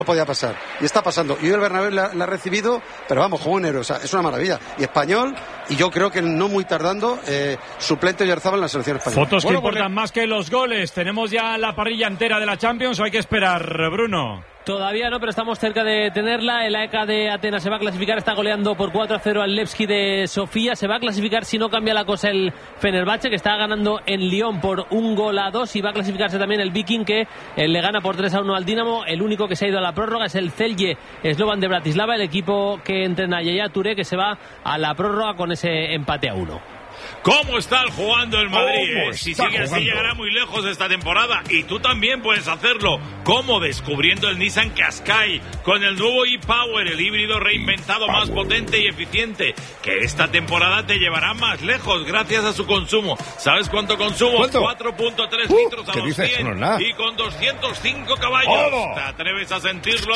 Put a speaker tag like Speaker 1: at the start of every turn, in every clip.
Speaker 1: podía pasar, y está pasando, y hoy el Bernabéu la ha recibido, pero vamos, como un héroe, o sea, es una maravilla, y Español, y yo creo que no muy tardando, suplente Oyarzabal en la selección española.
Speaker 2: Fotos que importan más que los goles. Tenemos ya la parrilla entera de la Champions, o hay que esperar, Bruno.
Speaker 3: Todavía no, pero estamos cerca de tenerla. El AEK de Atenas se va a clasificar, está goleando por 4-0 al Levski de Sofía. Se va a clasificar si no cambia la cosa el Fenerbahce, que está ganando en Lyon por 1-2, y va a clasificarse también el Viking, que le gana por 3-1 al Dinamo. El único que se ha ido a la prórroga es el Celje Slovan de Bratislava, el equipo que entrena Yaya Touré, que se va a la prórroga con ese empate a 1.
Speaker 4: ¿Cómo está jugando el Madrid? Si sigue así llegará muy lejos esta temporada, y tú también puedes hacerlo. ¿Cómo? Descubriendo el Nissan Qashqai con el nuevo e-Power, el híbrido reinventado más potente y eficiente, que esta temporada te llevará más lejos gracias a su consumo. ¿Sabes cuánto consumo? 4.3 litros a los 100 y con 205 caballos. ¿Te atreves a sentirlo?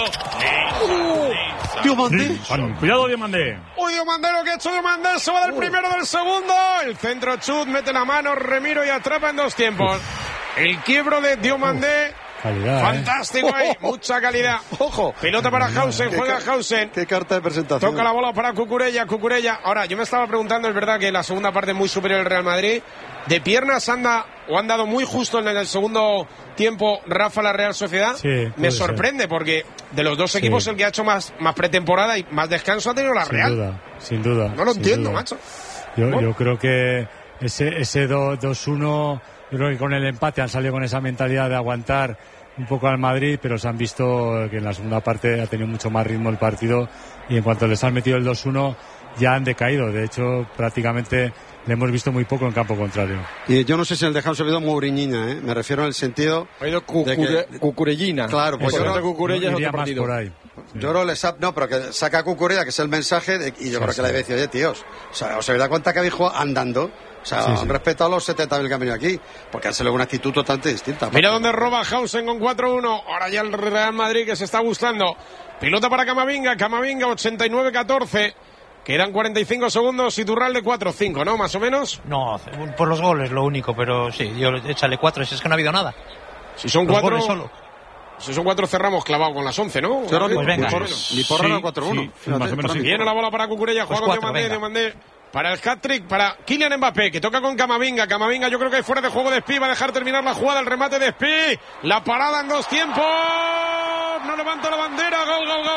Speaker 1: Diomandé.
Speaker 2: Cuidado, Diomandé.
Speaker 5: Uy, Diomandé, lo que ha hecho Diomandé, se va del primero del segundo. El centro chut, mete la mano, Remiro, y atrapa en 2 tiempos. El quiebro de Diomandé.
Speaker 6: Calidad,
Speaker 5: fantástico, mucha calidad.
Speaker 1: Ojo.
Speaker 5: Pelota para Hausen, juega Hausen.
Speaker 1: Qué carta de presentación.
Speaker 5: Toca la bola para Cucurella. Ahora, yo me estaba preguntando, es verdad que la segunda parte es muy superior al Real Madrid. De piernas han dado muy justo en el segundo tiempo Rafa la Real Sociedad.
Speaker 6: Sí,
Speaker 5: me sorprende porque de los dos equipos el que ha hecho más pretemporada y más descanso ha tenido la Real.
Speaker 6: Sin duda.
Speaker 5: No lo entiendo, macho.
Speaker 6: Yo creo que ese 2-1, yo creo que con el empate han salido con esa mentalidad de aguantar un poco al Madrid, pero se han visto que en la segunda parte ha tenido mucho más ritmo el partido, y en cuanto les han metido el 2-1 ya han decaído. De hecho, prácticamente le hemos visto muy poco en campo contrario.
Speaker 1: Y yo no sé si el de Hausen ha oído Mouriñina, me refiero en el sentido...
Speaker 7: Ha ido Cucurellina.
Speaker 1: Claro, pues
Speaker 7: yo
Speaker 1: creo
Speaker 7: que Cucurella es otro partido.
Speaker 6: Por ahí.
Speaker 1: Yo creo pero que saca a Cucurella, que es el mensaje, y yo creo que le habéis dicho, oye, tíos, o sea, os habéis dado cuenta que habéis jugado andando. O sea, han respetado los 70.000 que han venido aquí, porque han salido una actitud totalmente distinta.
Speaker 5: Mira dónde roba Hausen con 4-1. Ahora ya el Real Madrid, que se está gustando. Pilota para Camavinga, 89-14. Quedan 45 segundos, Iturralde 4-5, ¿no? Más o menos.
Speaker 8: No, por los goles lo único, pero sí, yo échale 4, si es que no ha habido nada.
Speaker 5: Si son 4 solo. Si son 4 cerramos clavado con las 11, ¿no?
Speaker 8: Pues venga.
Speaker 1: Ni por 4-1.
Speaker 2: Sí, más o menos sí.
Speaker 5: Viene la bola para Cucurella,
Speaker 8: pues
Speaker 5: juega con Diomandé. Para el hat-trick, para Kylian Mbappé, que toca con Camavinga. Camavinga, yo creo que fuera de juego de Espí, va a dejar terminar la jugada, el remate de Espí. La parada en 2 tiempos. No levanta la bandera.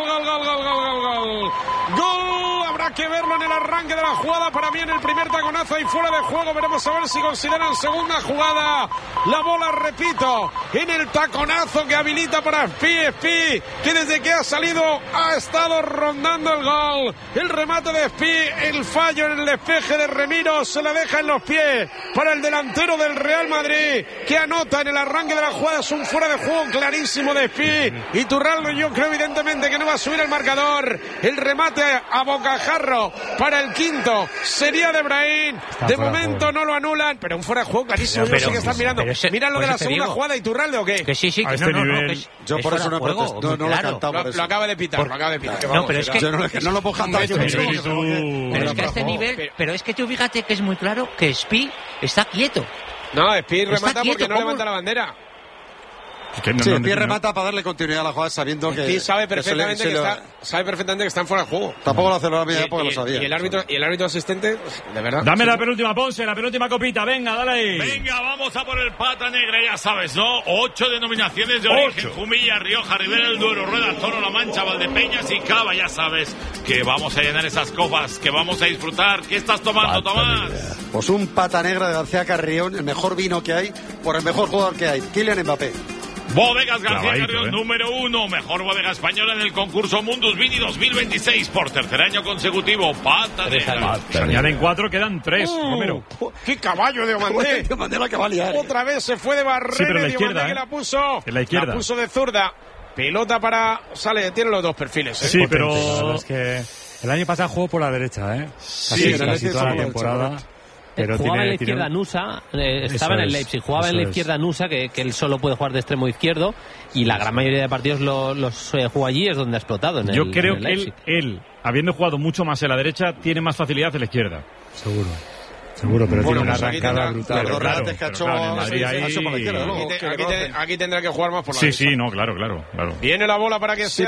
Speaker 5: Gol. Habrá que verlo en el arranque de la jugada. Para mí en el primer taconazo y fuera de juego. Veremos a ver si consideran segunda jugada. La bola, repito, en el taconazo que habilita para Espí, que desde que ha salido ha estado rondando el gol. El remate de Espí, el fallo en el despeje de Remiro, se la deja en los pies para el delantero del Real Madrid, que anota en el arranque de la jugada. Es un fuera de juego clarísimo de Espí. Y Turraldo, yo creo evidentemente que no va a subir el marcador. El remate a bocajarro para el quinto sería de Brahim. De momento no lo anulan, pero un fuera de juego clarísimo. Yo sé que están mirando. ¿Miran lo de la segunda jugada y Turraldo o qué?
Speaker 8: Que sí, que
Speaker 1: yo por eso no protesto, no lo he cantado.
Speaker 5: Lo acaba de pitar,
Speaker 8: No, pero es que
Speaker 1: yo no lo puedo cantar.
Speaker 8: Pero es que a este nivel, pero es que tú fíjate que es muy claro que Espí está quieto.
Speaker 5: No, Espí remata porque no levanta la bandera.
Speaker 1: Espí remata para darle continuidad a la jugada, sabiendo que...
Speaker 5: Espí sabe perfectamente que están fuera de juego.
Speaker 1: Tampoco lo hace la media porque lo sabía.
Speaker 5: Y el árbitro asistente, de verdad.
Speaker 2: Dame la penúltima, Ponce, la penúltima copita. Venga, dale ahí.
Speaker 4: Venga, vamos a por el pata negra, ya sabes, ¿no? 8 denominaciones de origen. Jumilla, Rioja, Ribera del Duero, Rueda, Toro, La Mancha, Valdepeñas y Cava. Ya sabes que vamos a llenar esas copas, que vamos a disfrutar. ¿Qué estás tomando, Tomás?
Speaker 1: Pues un pata negra de García Carrión, el mejor vino que hay, por el mejor jugador que hay, Kylian Mbappé.
Speaker 4: Bodegas García Carrión, número 1, mejor bodega española en el concurso Mundus Vini 2026, por tercer año consecutivo. Pata negra.
Speaker 2: Se añaden 4, quedan 3. Romero.
Speaker 5: ¡Qué caballo de Diomandé!
Speaker 1: Diomandé la que va a liar.
Speaker 5: Otra vez se fue de barrera.
Speaker 2: Sí, pero la izquierda,
Speaker 5: que la puso.
Speaker 2: En la izquierda.
Speaker 5: La puso de zurda. Pelota para... Tiene los dos perfiles,
Speaker 2: Sí, pero...
Speaker 6: Es que el año pasado jugó por la derecha,
Speaker 1: Sí,
Speaker 6: casi toda la temporada. Pero
Speaker 3: jugaba en la izquierda Nusa, estaba en el Leipzig, jugaba en la izquierda Nusa, que él solo puede jugar de extremo izquierdo, y la gran mayoría de partidos los jugó allí, es donde ha explotado.
Speaker 2: Yo creo que él, habiendo jugado mucho más en la derecha, tiene más facilidad en la izquierda.
Speaker 6: Seguro. Seguro, pero
Speaker 5: Bueno,
Speaker 6: tiene una
Speaker 5: pues aquí
Speaker 6: arrancada
Speaker 5: tendrá-
Speaker 6: brutal.
Speaker 1: Los regates que ha hecho
Speaker 2: el Madrid ahí-
Speaker 1: ha sido por la izquierda, luego.
Speaker 5: Aquí tendrá que jugar más por la
Speaker 2: Sí,
Speaker 5: derecha.
Speaker 2: sí, no, claro.
Speaker 5: Viene la bola para que sea